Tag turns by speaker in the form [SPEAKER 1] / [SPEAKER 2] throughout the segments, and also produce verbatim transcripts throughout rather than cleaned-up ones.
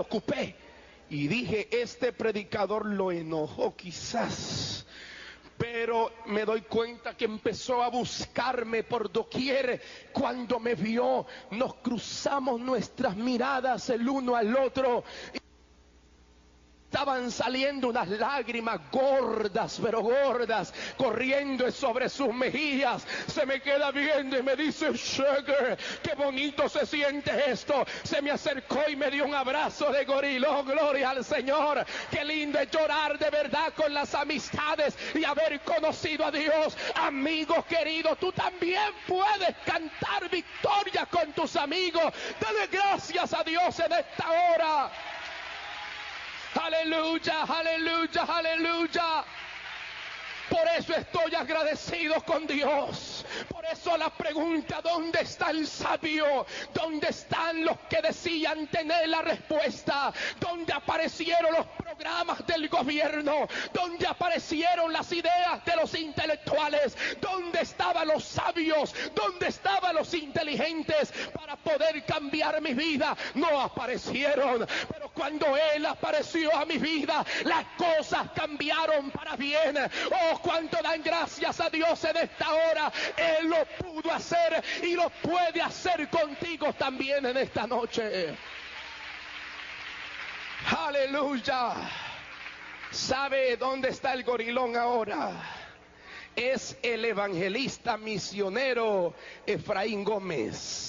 [SPEAKER 1] ocupé y dije, este predicador lo enojó quizás, pero me doy cuenta que empezó a buscarme por doquier. Cuando me vio, nos cruzamos nuestras miradas el uno al otro. Estaban saliendo unas lágrimas gordas, pero gordas, corriendo sobre sus mejillas. Se me queda viendo y me dice, Sugar, qué bonito se siente esto. Se me acercó y me dio un abrazo de gorilón. Gloria al Señor. Qué lindo es llorar de verdad con las amistades y haber conocido a Dios. Amigo querido, tú también puedes cantar victoria con tus amigos. Dale gracias a Dios en esta hora. Aleluya, aleluya, aleluya. Por eso estoy agradecido con Dios. Por eso la pregunta, ¿dónde está el sabio? ¿Dónde están los que decían tener la respuesta? ¿Dónde aparecieron los programas del gobierno? ¿Dónde aparecieron las ideas de los intelectuales? ¿Dónde estaban los sabios? ¿Dónde estaban los inteligentes para poder cambiar mi vida? No aparecieron. Pero cuando Él apareció a mi vida, las cosas cambiaron para bien. Oh, cuánto dan gracias a Dios en esta hora. Él lo pudo hacer y lo puede hacer contigo también en esta noche. Aleluya. ¿Sabe dónde está el gorilón ahora? Es el evangelista misionero Efraín Gómez.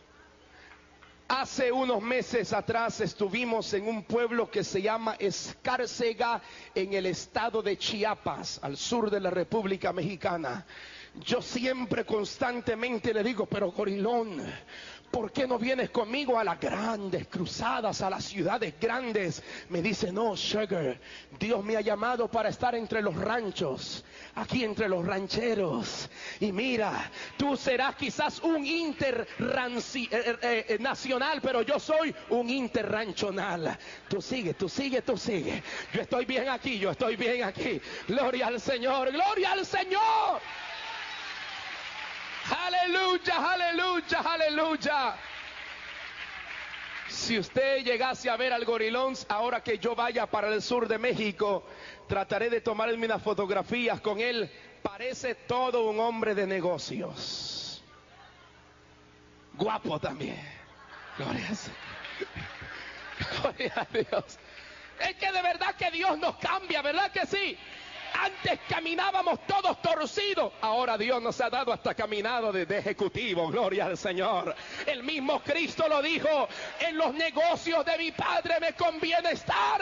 [SPEAKER 1] Hace unos meses atrás estuvimos en un pueblo que se llama Escárcega, en el estado de Chiapas, al sur de la República Mexicana. Yo siempre constantemente le digo, pero gorilón, ¿por qué no vienes conmigo a las grandes cruzadas, a las ciudades grandes? Me dice, no, Sugar, Dios me ha llamado para estar entre los ranchos, aquí entre los rancheros. Y mira, tú serás quizás un internacional, pero yo soy un interranchonal. Tú sigue, tú sigue, tú sigue. Yo estoy bien aquí, yo estoy bien aquí. Gloria al Señor, gloria al Señor. Aleluya, aleluya, aleluya. Si usted llegase a ver al gorilón, ahora que yo vaya para el sur de México, trataré de tomarme unas fotografías con él. Parece todo un hombre de negocios. Guapo también. Gloria a Dios. Gloria a Dios. Es que de verdad que Dios nos cambia, ¿verdad que sí? Antes caminábamos todos torcidos, ahora Dios nos ha dado hasta caminado de, de ejecutivo. Gloria al Señor. El mismo Cristo lo dijo, en los negocios de mi Padre me conviene estar.